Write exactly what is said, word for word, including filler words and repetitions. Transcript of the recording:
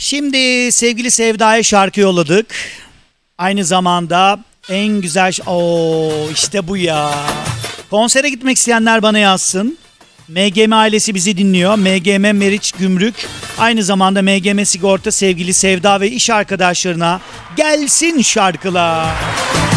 Şimdi sevgili Sevda'ya şarkı yolladık. Aynı zamanda en güzel... Oo işte bu ya. Konsere gitmek isteyenler bana yazsın. M G M ailesi bizi dinliyor. M G M Meriç Gümrük. Aynı zamanda M G M Sigorta sevgili Sevda ve iş arkadaşlarına gelsin şarkılar.